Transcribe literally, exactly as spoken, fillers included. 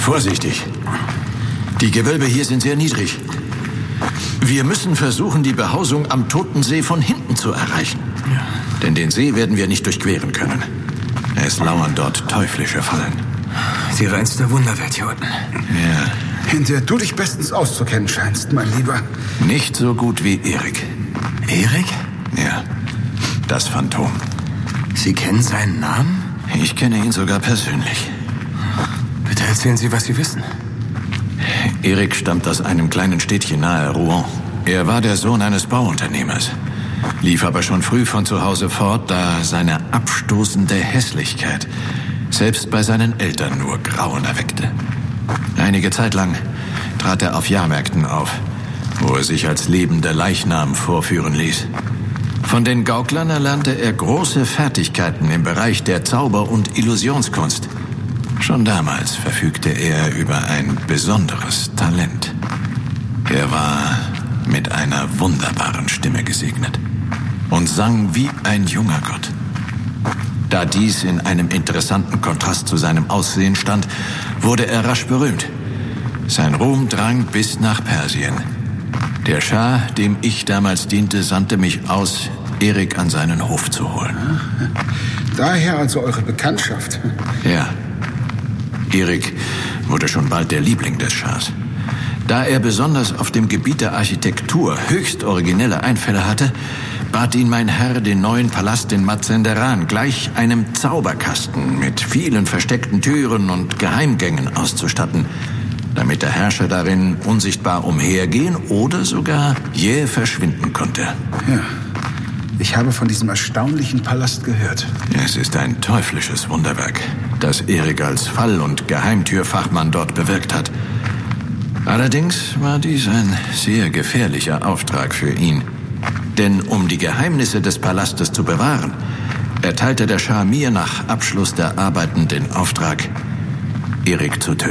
Vorsichtig. Die Gewölbe hier sind sehr niedrig. Wir müssen versuchen, die Behausung am Toten See von hinten zu erreichen. Ja. Denn den See werden wir nicht durchqueren können. Es lauern dort teuflische Fallen. Die reinste Wunderwelt hier unten. Ja. In der du dich bestens auszukennen scheinst, mein Lieber. Nicht so gut wie Erik. Erik? Ja, das Phantom. Sie kennen seinen Namen? Ich kenne ihn sogar persönlich. Bitte erzählen Sie, was Sie wissen. Erik stammt aus einem kleinen Städtchen nahe Rouen. Er war der Sohn eines Bauunternehmers, lief aber schon früh von zu Hause fort, da seine abstoßende Hässlichkeit selbst bei seinen Eltern nur Grauen erweckte. Einige Zeit lang trat er auf Jahrmärkten auf, wo er sich als lebender Leichnam vorführen ließ. Von den Gauklern erlernte er große Fertigkeiten im Bereich der Zauber- und Illusionskunst. Schon damals verfügte er über ein besonderes Talent. Er war mit einer wunderbaren Stimme gesegnet und sang wie ein junger Gott. Da dies in einem interessanten Kontrast zu seinem Aussehen stand, wurde er rasch berühmt. Sein Ruhm drang bis nach Persien. Der Schah, dem ich damals diente, sandte mich aus, Erik an seinen Hof zu holen. Daher also eure Bekanntschaft. Ja. Erik wurde schon bald der Liebling des Schahs. Da er besonders auf dem Gebiet der Architektur höchst originelle Einfälle hatte, bat ihn mein Herr, den neuen Palast in Mazenderan gleich einem Zauberkasten mit vielen versteckten Türen und Geheimgängen auszustatten, damit der Herrscher darin unsichtbar umhergehen oder sogar jäh verschwinden konnte. Ja, ich habe von diesem erstaunlichen Palast gehört. Es ist ein teuflisches Wunderwerk, das Erik als Fall- und Geheimtürfachmann dort bewirkt hat. Allerdings war dies ein sehr gefährlicher Auftrag für ihn. Denn um die Geheimnisse des Palastes zu bewahren, erteilte der Schah mir nach Abschluss der Arbeiten den Auftrag, Erik zu töten.